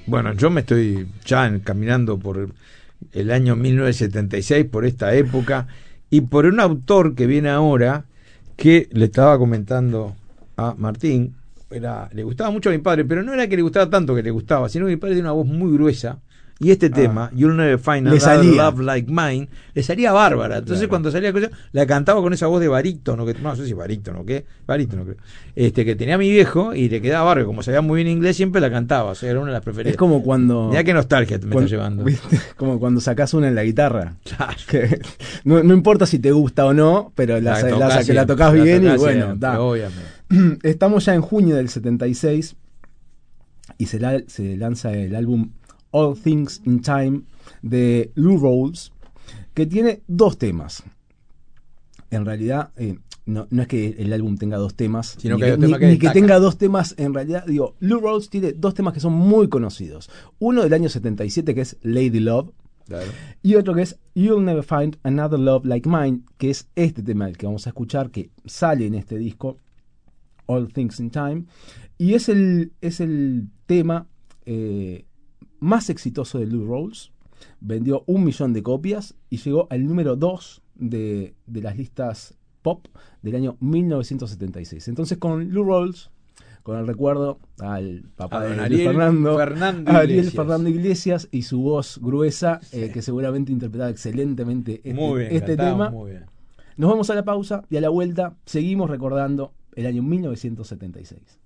Bueno, yo me estoy ya caminando por el año 1976, por esta época, y por un autor que viene ahora, que le estaba comentando a Martín, le gustaba mucho a mi padre, pero no era que le gustaba tanto que le gustaba, sino que mi padre tiene una voz muy gruesa, y este tema, You'll Never Find Another Love Like Mine, le salía bárbara. Entonces, cuando salía cosa, la cantaba con esa voz de barítono, que no sé si barítono, ¿qué? Barítono, creo. Que tenía mi viejo, y le quedaba bárbaro. Como sabía muy bien inglés, siempre la cantaba. O sea, era una de las preferidas. Es como cuando... Mirá qué nostalgia me está llevando. ¿Viste? Como cuando sacás una en la guitarra. Claro. Que no importa si te gusta o no, pero la tocás bien y bueno, siempre, da. Obviamente. Estamos ya en junio del 76 y se lanza el álbum All Things in Time de Lou Rawls, que tiene 2 temas. En realidad, no es que el álbum tenga 2 temas, sino ni que tenga 2 temas. En realidad, digo, Lou Rawls tiene 2 temas que son muy conocidos. Uno del año 77, que es Lady Love, claro, y otro que es You'll Never Find Another Love Like Mine, que es este tema el que vamos a escuchar, que sale en este disco, All Things in Time, y es el tema más exitoso de Lou Rawls. Vendió 1 millón de copias y llegó al número 2 de las listas pop del año 1976. Entonces, con Lou Rawls, con el recuerdo al papá de Ariel Fernando Iglesias y su voz gruesa, que seguramente interpretaba excelentemente este tema. Muy bien. Nos vamos a la pausa y a la vuelta seguimos recordando el año 1976.